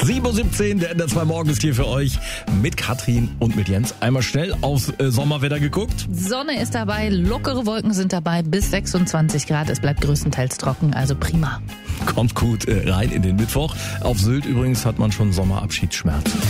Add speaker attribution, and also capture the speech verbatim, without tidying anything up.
Speaker 1: sieben Uhr siebzehn, der N D R zwei Morgen ist hier für euch mit Katrin und mit Jens. Einmal schnell aufs äh, Sommerwetter geguckt.
Speaker 2: Sonne ist dabei, lockere Wolken sind dabei, bis sechsundzwanzig Grad. Es bleibt größtenteils trocken, also prima.
Speaker 1: Kommt gut äh, rein in den Mittwoch. Auf Sylt übrigens hat man schon Sommerabschiedsschmerzen.